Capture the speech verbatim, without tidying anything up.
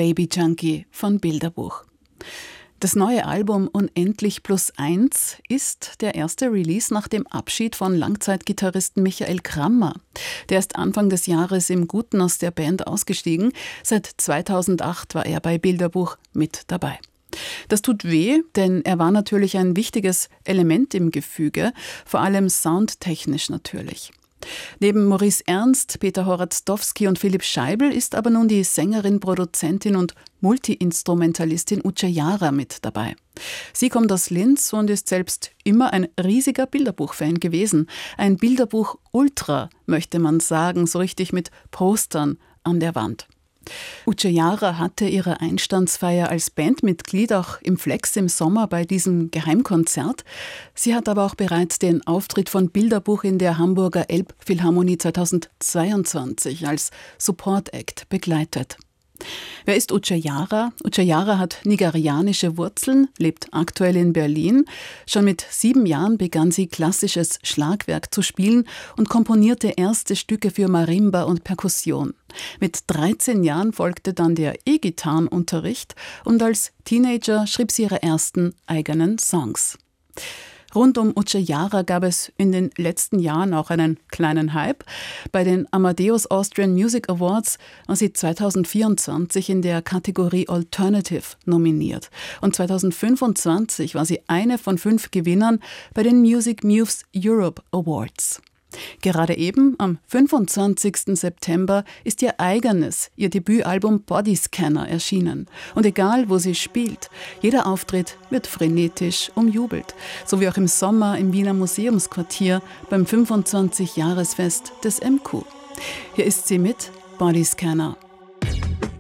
Baby Junkie von Bilderbuch. Das neue Album Unendlich plus eins ist der erste Release nach dem Abschied von Langzeitgitarristen Michael Grammer. Der ist Anfang des Jahres im Guten aus der Band ausgestiegen. Seit zweitausendacht war er bei Bilderbuch mit dabei. Das tut weh, denn er war natürlich ein wichtiges Element im Gefüge, vor allem soundtechnisch natürlich. Neben Maurice Ernst, Peter Horazdowski und Philipp Scheibl ist aber nun die Sängerin, Produzentin und Multi-Instrumentalistin Uce Jara mit dabei. Sie kommt aus Linz und ist selbst immer ein riesiger Bilderbuch-Fan gewesen. Ein Bilderbuch-Ultra, möchte man sagen, so richtig mit Postern an der Wand. Uce Jara hatte ihre Einstandsfeier als Bandmitglied auch im Flex im Sommer bei diesem Geheimkonzert. Sie hat aber auch bereits den Auftritt von Bilderbuch in der Hamburger Elbphilharmonie zweitausendzweiundzwanzig als Support-Act begleitet. Wer ist Uce Jara? Uce Jara hat nigerianische Wurzeln, lebt aktuell in Berlin. Schon mit sieben Jahren begann sie klassisches Schlagwerk zu spielen und komponierte erste Stücke für Marimba und Perkussion. Mit dreizehn Jahren folgte dann der E-Gitarrenunterricht und als Teenager schrieb sie ihre ersten eigenen Songs. Rund um Uce Jara gab es in den letzten Jahren auch einen kleinen Hype. Bei den Amadeus Austrian Music Awards war sie zweitausendvierundzwanzig in der Kategorie Alternative nominiert. Und zweitausendfünfundzwanzig war sie eine von fünf Gewinnern bei den Music Moves Europe Awards. Gerade eben, am fünfundzwanzigsten September, ist ihr eigenes, ihr Debütalbum Bodyscanner erschienen. Und egal, wo sie spielt, jeder Auftritt wird frenetisch umjubelt. So wie auch im Sommer im Wiener Museumsquartier beim fünfundzwanzig-Jahresfest des M Q. Hier ist sie mit Bodyscanner.